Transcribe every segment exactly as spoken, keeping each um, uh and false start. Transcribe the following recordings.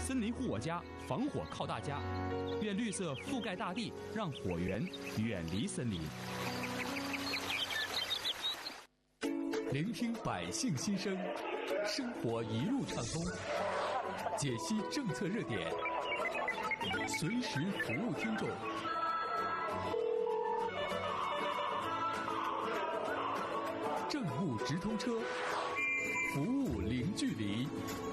森林护我家，防火靠大家。愿绿色覆盖大地，让火源远离森林。 聆听百姓心声，生活一路畅通，解析政策热点，随时服务听众。政务直通车，服务零距离。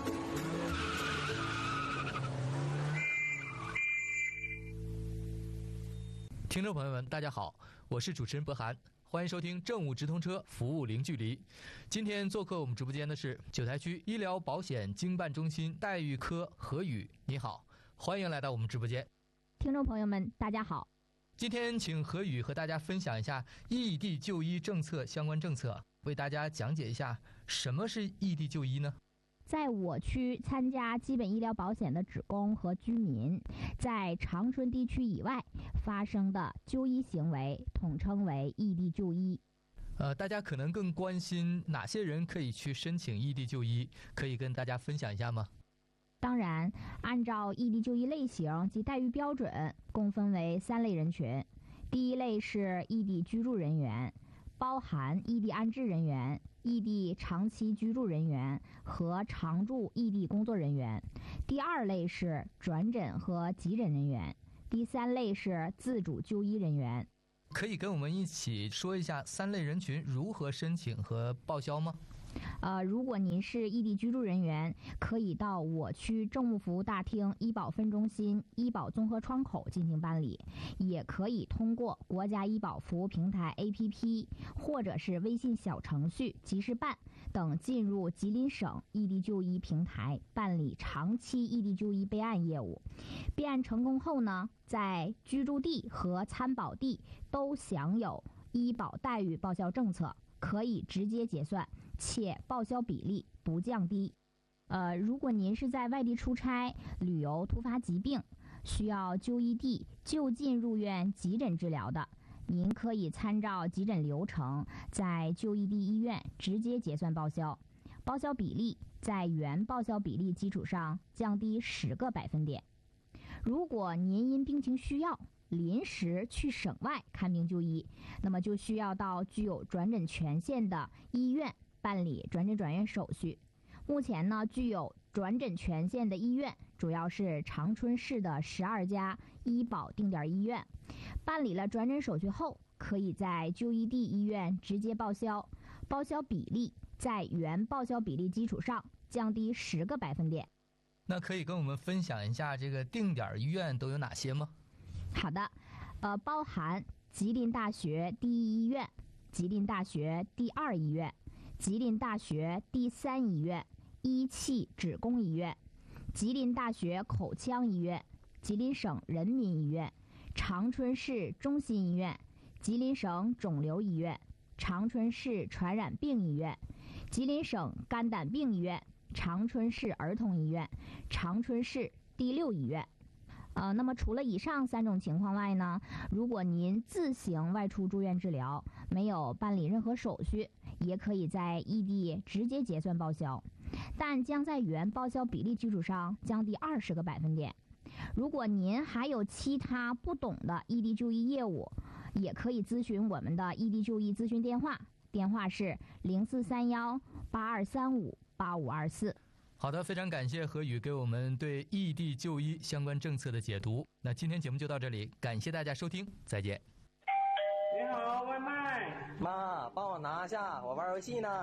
听众朋友们，大家好，我是主持人博涵，欢迎收听政务直通车，服务零距离。今天做客我们直播间的是九台区医疗保险经办中心待遇科何宇，你好，欢迎来到我们直播间。 听众朋友们，大家好。 今天请何宇和大家分享一下异地就医政策相关政策，为大家讲解一下什么是异地就医呢？ 在我区参加基本医疗保险的职工和居民，在长春地区以外发生的就医行为统称为异地就医。 呃，大家可能更关心哪些人可以去申请异地就医，可以跟大家分享一下吗？ 当然，按照异地就医类型及待遇标准，共分为三类人群。第一类是异地居住人员，包含异地安置人员、异地长期居住人员和常驻异地工作人员。第二类是转诊和急诊人员。第三类是自主就医人员。 可以跟我们一起说一下三类人群如何申请和报销吗？ 呃，如果您是异地居住人员，可以到我区政务服务大厅医保分中心医保综合窗口进行办理，也可以通过国家医保服务平台 A P P 或者是微信小程序即时办等进入吉林省异地就医平台办理长期异地就医备案业务。备案成功后呢，在居住地和参保地都享有医保待遇报销政策，可以直接结算，且报销比例不降低。呃，如果您是在外地出差、旅游、突发疾病，需要就医地就近入院急诊治疗的，您可以参照急诊流程，在就医地医院直接结算报销，报销比例在原报销比例基础上降低十个百分点。如果您因病情需要临时去省外看病就医，那么就需要到具有转诊权限的医院办理转诊转院手续。目前呢，具有转诊权限的医院主要是长春市的十二家医保定点医院。办理了转诊手续后，可以在就医地医院直接报销，报销比例在原报销比例基础上降低十个百分点。 那可以跟我们分享一下这个定点医院都有哪些吗？ 好的，呃，包含吉林大学第一医院、吉林大学第二医院、吉林大学第三医院、一汽职工医院、吉林大学口腔医院、吉林省人民医院、长春市中心医院、吉林省肿瘤医院、长春市传染病医院、吉林省肝胆病医院、长春市儿童医院、长春市第六医院。呃，那么除了以上三种情况外呢，如果您自行外出住院治疗，没有办理任何手续，也可以在异地直接结算报销，但将在原报销比例基础上降低二十个百分点。如果您还有其他不懂的异地就医业务，也可以咨询我们的异地就医咨询电话，电话是零四三幺八二三五八五二四。 好的，非常感谢何宇给我们对异地就医相关政策的解读。那今天节目就到这里，感谢大家收听，再见。 你好，外卖。 妈，帮我拿下，我玩游戏呢。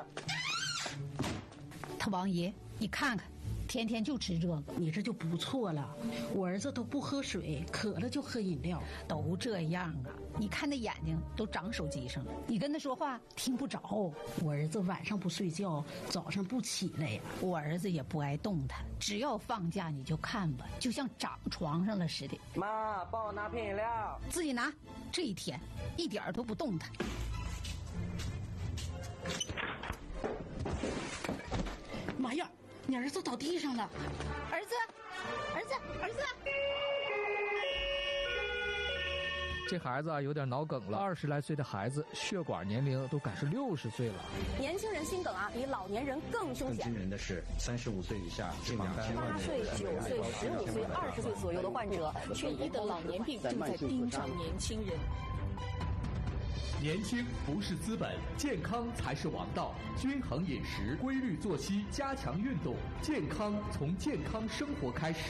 他王爷，你看看，天天就吃这个， 你这就不错了。我儿子都不喝水，渴了就喝饮料， 都这样啊。你看那眼睛都长手机上了，你跟他说话听不着。 我儿子晚上不睡觉，早上不起来呀。 我儿子也不爱动弹，只要放假你就看吧，就像长床上了似的。 妈，帮我拿瓶饮料。 自己拿。这一天一点都不动弹。 妈呀，你儿子倒地上了。 儿子，儿子，儿子。 这孩子啊有点脑梗了，二十来岁的孩子血管年龄都赶是六十岁了。 年轻人心梗啊，比老年人更凶险。 更惊人的是，三十五岁以下、近两千万八岁、九岁、十五岁、二十岁左右的患者， 缺一的老年病正在盯上年轻人。 年轻不是资本，健康才是王道。均衡饮食，规律作息，加强运动，健康从健康生活开始。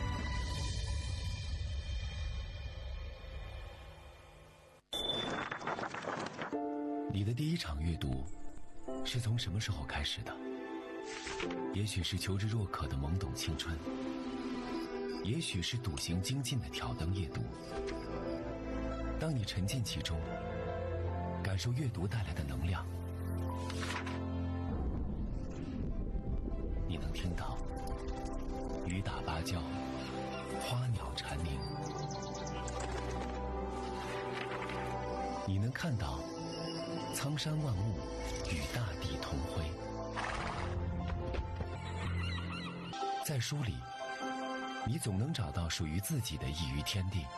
你的第一场阅读是从什么时候开始的？也许是求知若渴的懵懂青春，也许是笃行精进的挑灯夜读。当你沉浸其中，感受阅读带来的能量，你能听到雨打芭蕉，花鸟蝉鸣，你能看到苍山万物与大地同辉。在书里，你总能找到属于自己的一隅天地。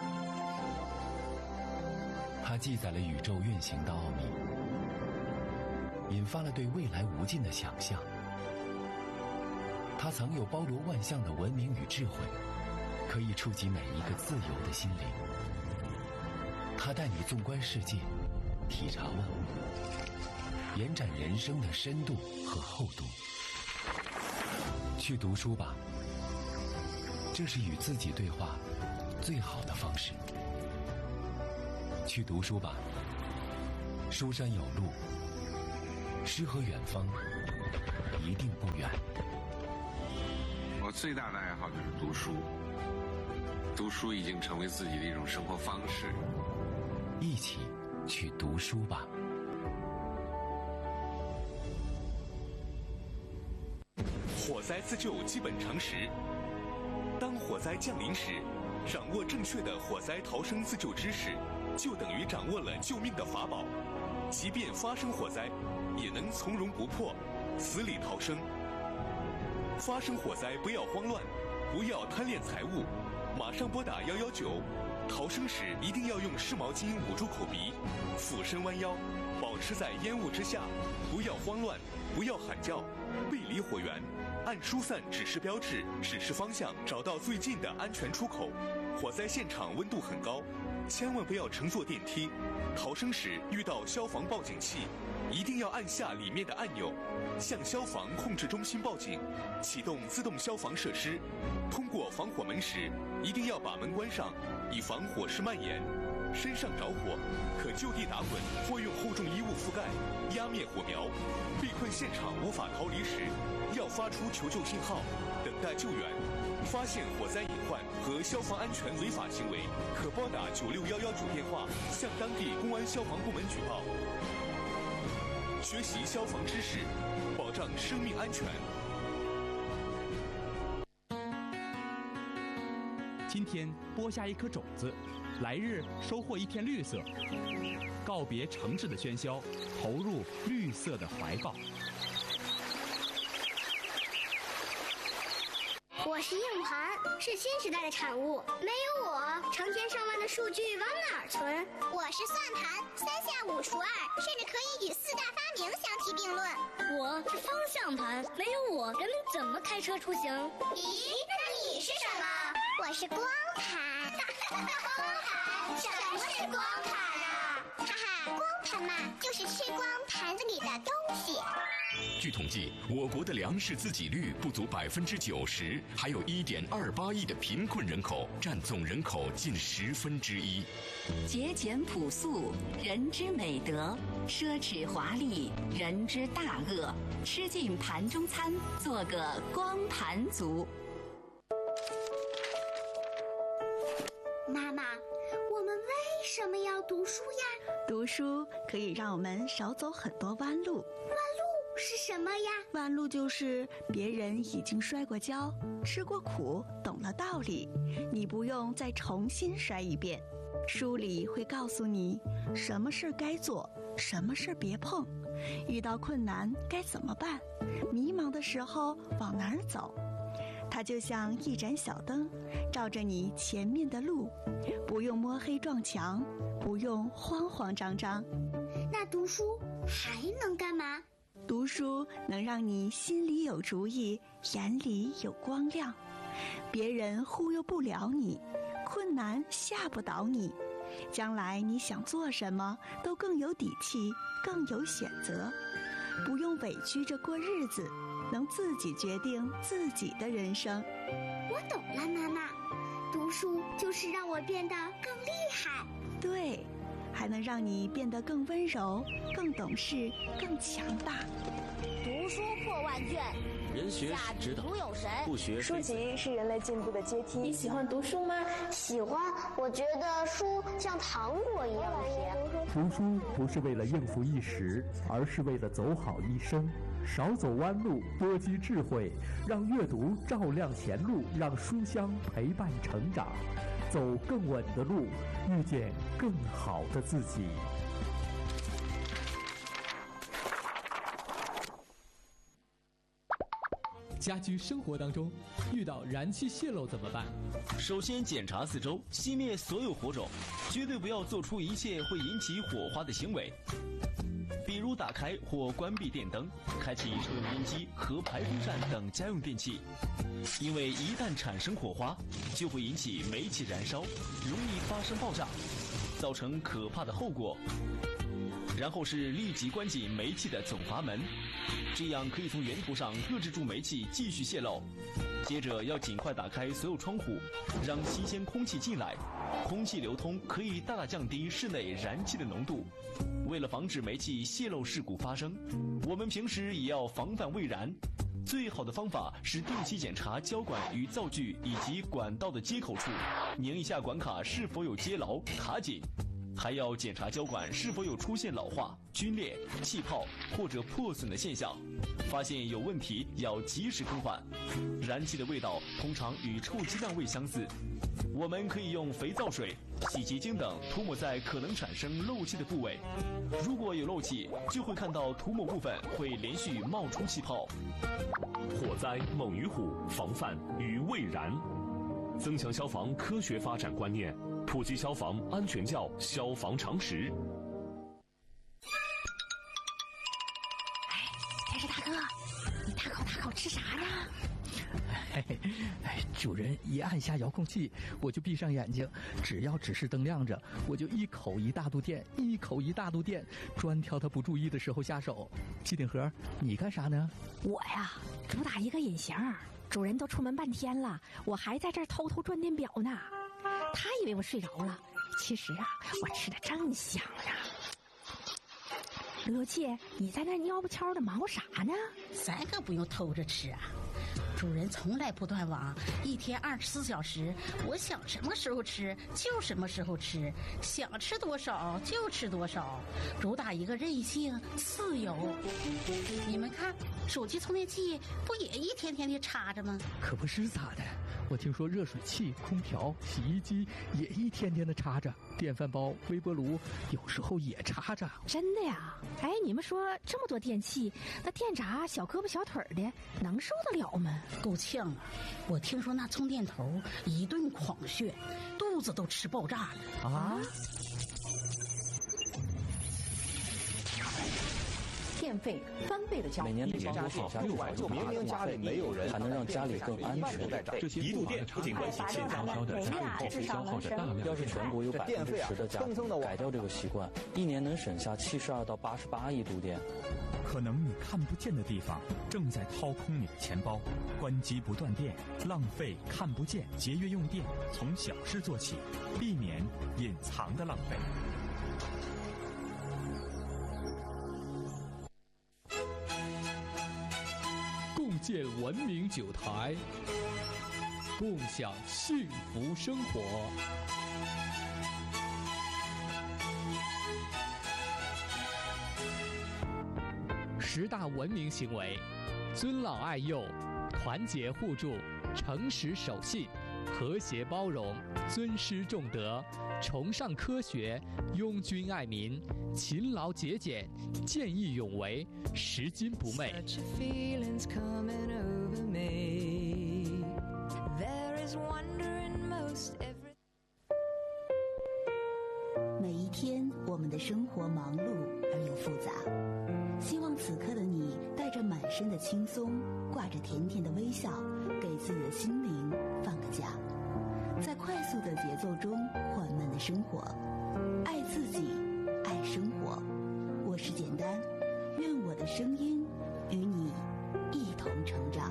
它记载了宇宙运行的奥秘，引发了对未来无尽的想象。它藏有包罗万象的文明与智慧，可以触及每一个自由的心灵。它带你纵观世界，体察万物，延展人生的深度和厚度。去读书吧，这是与自己对话最好的方式。去读书吧，书山有路，诗和远方一定不远。 我最大的爱好就是读书，读书已经成为自己的一种生活方式。 一起去读书吧。 火灾自救基本常识：当火灾降临时，掌握正确的火灾逃生自救知识，就等于掌握了救命的法宝。即便发生火灾，也能从容不迫，死里逃生。发生火灾不要慌乱，不要贪恋财物，马上拨打一一九。逃生时一定要用湿毛巾捂住口鼻，俯身弯腰，保持在烟雾之下，不要慌乱，不要喊叫，背离火源，按疏散指示标志指示方向，找到最近的安全出口。火灾现场温度很高，千万不要乘坐电梯。逃生时遇到消防报警器，一定要按下里面的按钮，向消防控制中心报警，启动自动消防设施。通过防火门时，一定要把门关上，以防火势蔓延。身上着火，可就地打滚或用厚重衣物覆盖，压灭火苗。被困现场无法逃离时，要发出求救信号，等待救援。发现火灾隐患和消防安全违法行为，可拨打九六一一九电话向当地公安消防部门举报。学习消防知识，保障生命安全。 今天播下一颗种子，来日收获一片绿色。告别城市的喧嚣，投入绿色的怀抱。 我是硬盘，是新时代的产物。没有我，成千上万的数据往哪儿存？ 我是算盘，三下五除二，甚至可以与四大发明相提并论。 我是方向盘，没有我，人们怎么开车出行？ 咦，那你是什么？我是光盘。光盘？什么是光盘啊？哈哈，光盘嘛，就是吃光盘子里的东西。 据统计，我国的粮食自给率不足百分之九十，还有一点二八亿的贫困人口，占总人口近十分之一。 节俭朴素，人之美德；奢侈华丽，人之大恶。吃尽盘中餐，做个光盘族。 妈妈，我们为什么要读书呀？ 读书可以让我们少走很多弯路。 弯路是什么呀？ 弯路就是别人已经摔过跤，吃过苦，懂了道理，你不用再重新摔一遍。书里会告诉你什么事该做，什么事别碰，遇到困难该怎么办，迷茫的时候往哪儿走。 它就像一盏小灯，照着你前面的路，不用摸黑撞墙，不用慌慌张张。 那读书还能干嘛？ 读书能让你心里有主意，眼里有光亮，别人忽悠不了你，困难吓不倒你，将来你想做什么都更有底气，更有选择，不用委屈着过日子，能自己决定自己的人生。 我懂了，妈妈，读书就是让我变得更厉害。 对，还能让你变得更温柔，更懂事，更强大。 读书破万卷， 人学是指导，不学书籍是人类进步的阶梯。 你喜欢读书吗？ 喜欢，我觉得书像糖果一样甜。 读书不是为了应付一时，而是为了走好一生。少走弯路，多积智慧，让阅读照亮前路，让书香陪伴成长，走更稳的路，遇见更好的自己。 家居生活当中，遇到燃气泄漏怎么办？ 首先检查四周，熄灭所有火种，绝对不要做出一切会引起火花的行为，比如打开或关闭电灯，开启抽油烟机和排风扇等家用电器，因为一旦产生火花，就会引起煤气燃烧，容易发生爆炸，造成可怕的后果。然后是立即关紧煤气的总阀门，这样可以从源头上遏制住煤气继续泄漏。接着要尽快打开所有窗户，让新鲜空气进来，空气流通可以大大降低室内燃气的浓度。为了防止煤气泄漏事故发生，我们平时也要防范未燃。最好的方法是定期检查胶管与灶具以及管道的接口处，拧一下管卡是否有接牢卡紧。还要检查胶管是否有出现老化、皲裂、气泡或者破损的现象，发现有问题要及时更换。燃气的味道通常与臭鸡蛋味相似，我们可以用肥皂水、洗洁精等涂抹在可能产生漏气的部位。如果有漏气，就会看到涂抹部分会连续冒出气泡。 火灾猛于虎，防范于未然。增强消防科学发展观念，普及消防安全教消防常识。 哎，天使大哥，你大口大口吃啥呢？ 哎哎，主人一按下遥控器，我就闭上眼睛，只要指示灯亮着，我就一口一大肚电，一口一大肚电，专挑他不注意的时候下手。机顶盒，你干啥呢？ 我呀，主打一个隐形。主人都出门半天了，我还在这儿偷偷转电表呢。他以为我睡着了，其实啊，我吃的正香呢。罗切，你在那蔫不悄的忙活啥呢？ 咱可不用偷着吃啊。主人从来不断网，一天二十四小时，我想什么时候吃就什么时候吃，想吃多少就吃多少，主打一个任性自由。你们看，手机充电器不也一天天的插着吗？ 可不是咋的，我听说热水器、空调、洗衣机也一天天的插着，电饭煲、微波炉有时候也插着。 真的呀？哎，你们说这么多电器，那电闸小胳膊小腿的能受得了吗？ 够呛啊！我听说那充电头一顿狂炫，肚子都吃爆炸了啊！ 电费翻倍的交易， 每年得多省下六百多明明家里没有人，还能让家里更安全。 这些一度电不仅关系现发烧的家用电费消耗着大量。 要是全国有百分之十的家庭改掉这个习惯，一年能省下七十二到八十八亿度电。 可能你看不见的地方正在掏空你的钱包，关机不断电，浪费看不见，节约用电，从小事做起，避免隐藏的浪费。 共建文明九台，共享幸福生活。十大文明行为：尊老爱幼、团结互助、诚实守信、和谐包容、尊师重德、崇尚科学、拥军爱民、勤劳节俭、见义勇为、拾金不昧。 每一天，我们的生活忙碌而又复杂。希望此刻的你带着满身的轻松，挂着甜甜的微笑，给自己的心灵放个假，在快速的节奏中缓慢的生活，爱自己，爱生活。我是简单，愿我的声音与你一同成长。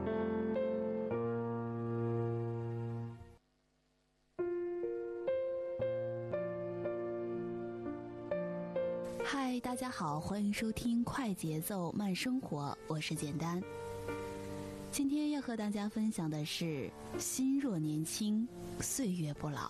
嗨，大家好，欢迎收听快节奏慢生活，我是简单。今天要和大家分享的是心若年轻，岁月不老。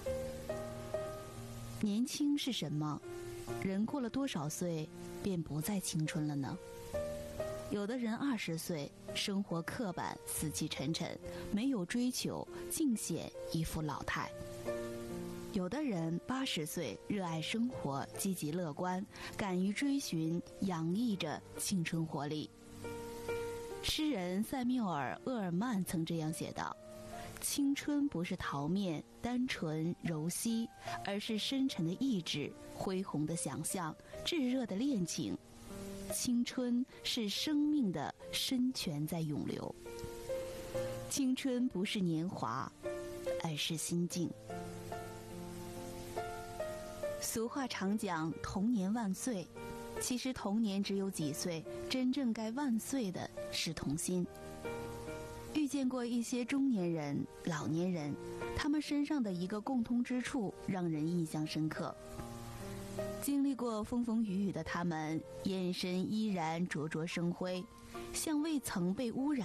年轻是什么？人过了多少岁便不再青春了呢？有的人二十岁，生活刻板，死气沉沉，没有追求，尽显一副老态。有的人八十岁，热爱生活，积极乐观，敢于追寻，洋溢着青春活力。诗人塞缪尔·厄尔曼曾这样写道：青春不是桃面、单纯、柔细，而是深沉的意志、恢宏的想象、炙热的恋情。青春是生命的深泉在涌流。青春不是年华，而是心境。俗话常讲童年万岁，其实童年只有几岁，真正该万岁的是童心。遇见过一些中年人、老年人，他们身上的一个共通之处让人印象深刻。经历过风风雨雨的他们，眼神依然灼灼生辉，像未曾被污染